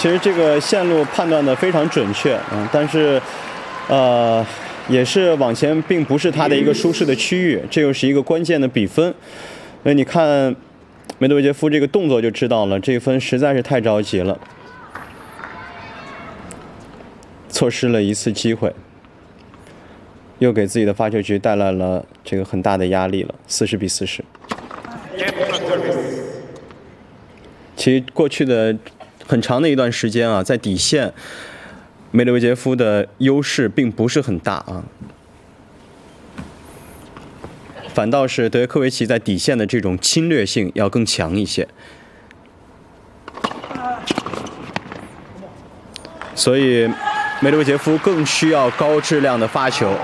其实这个线路判断的非常准确，但是，也是往前并不是他的一个舒适的区域，这又是一个关键的比分。所以你看梅德韦杰夫这个动作就知道了，这分实在是太着急了，错失了一次机会，又给自己的发球局带来了这个很大的压力了，40比40。其实过去的很长的一段时间啊，在底线，梅德韦杰夫的优势并不是很大啊，反倒是德约科维奇在底线的这种侵略性要更强一些。所以梅德韦杰夫更需要高质量的发球。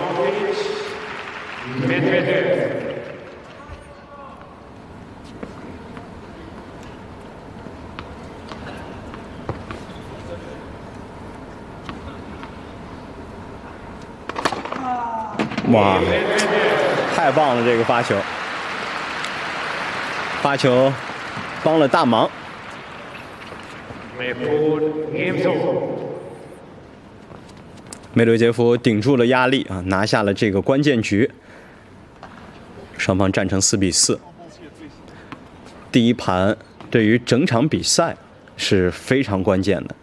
哇，太棒了！这个发球，发球帮了大忙。梅德韦杰夫顶住了压力啊，拿下了这个关键局。双方战成4比4。第一盘对于整场比赛是非常关键的。